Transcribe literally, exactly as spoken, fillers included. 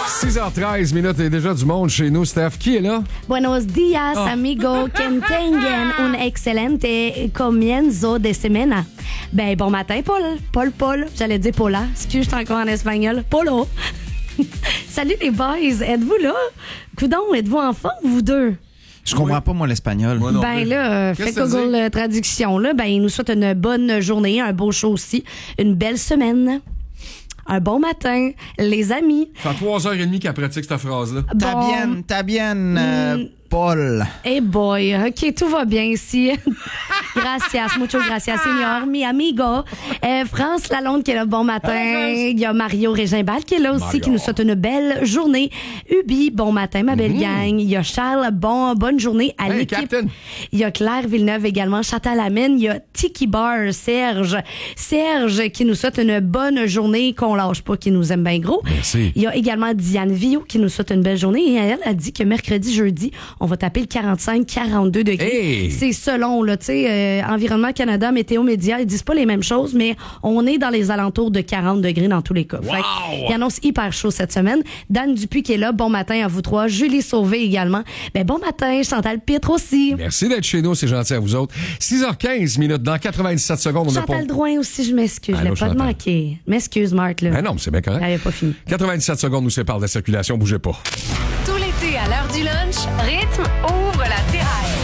six heures treize minutes et déjà du monde chez nous. Steph, qui est là? Buenos días, Oh. amigo. Que tengan un excelente comienzo de semana. Ben, bon matin, Paul. Paul, Paul. J'allais dire Paula. Excuse, je suis encore en espagnol. Polo. Salut les boys. Êtes-vous là? Coudon, êtes-vous en forme, vous deux? Je comprends Oui. pas, moi, l'espagnol. Moi non Ben plus. là, euh, Qu'est-ce fait que ça Google dit? euh, Traduction, là. Ben, il nous souhaite une bonne journée, un beau show aussi, une belle semaine, un bon matin, les amis. Ça fait trois heures trente qu'elle pratique cette phrase-là. T'as Bon. bien, t'as bien, euh, Mm. Paul. Hey boy, OK, tout va bien ici. Gracias, mucho gracias, señor, mi amigo. Euh, France Lalonde qui est là, bon matin. Il y a Mario Régimbal qui est là aussi, Mario. qui nous souhaite une belle journée. Ubi, bon matin, ma belle gang. Il y a Charles, bon, bonne journée à Hey, l'équipe. Captain. Il y a Claire Villeneuve également, Chantal Lamine. Il y a Tiki Bar, Serge. Serge qui nous souhaite une bonne journée, qu'on lâche pas, qui nous aime bien gros. Merci. Il y a également Diane Villot qui nous souhaite une belle journée. Et elle a dit que mercredi, jeudi, on va taper le quarante-cinq quarante-deux degrés. Hey! C'est selon, là, tu sais, euh, Environnement Canada, Météo Média, ils disent pas les mêmes choses, mais on est dans les alentours de quarante degrés dans tous les cas. Wow! Fait il annonce hyper chaud cette semaine. Dan Dupuis qui est là, bon matin à vous trois. Julie Sauvé également. Ben, bon matin, Chantal Pitre aussi. Merci d'être chez nous, c'est gentil à vous autres. six heures quinze minutes, dans quatre-vingt-dix-sept secondes, on a pas... Chantal Drouin aussi, je m'excuse. Je Allô, l'ai pas Chantal. manqué. M'excuse, Marthe, là. Ben non, mais c'est bien correct. Elle avait pas fini. quatre-vingt-dix-sept secondes nous séparent de la circulation, bougez pas. Tout l'été à l'heure du lunch, Rythme ouvre la terrasse.